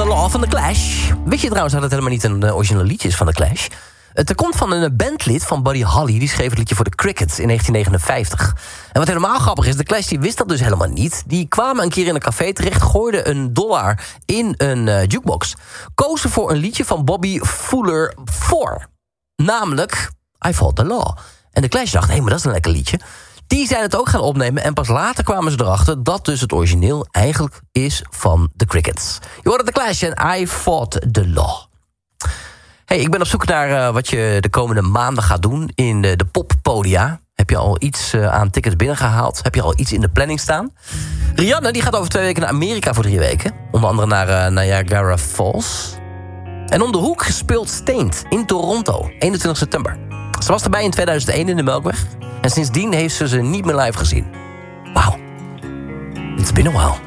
the Law van The Clash. Weet je trouwens dat het helemaal niet een origineel liedje is van The Clash? Het komt van een bandlid van Buddy Holly. Die schreef het liedje voor de Crickets in 1959. En wat helemaal grappig is, The Clash die wist dat dus helemaal niet. Die kwamen een keer in een café terecht, gooiden $1 in een jukebox. Kozen voor een liedje van Bobby Fuller 4. Namelijk I Fought the Law. En The Clash dacht, hé, maar dat is een lekker liedje. Die zijn het ook gaan opnemen en pas later kwamen ze erachter dat dus het origineel eigenlijk is van The Crickets. Je hoorde The Clash en I Fought the Law. Hey, ik ben op zoek naar wat je de komende maanden gaat doen in de poppodia. Heb je al iets aan tickets binnengehaald? Heb je al iets in de planning staan? Rihanna die gaat over 2 weken naar Amerika voor 3 weken. Onder andere naar Niagara Falls. En om de hoek speelt Stained in Toronto, 21 september. Ze was erbij in 2001 in de Melkweg. En sindsdien heeft ze niet meer live gezien. Wauw. It's been a while.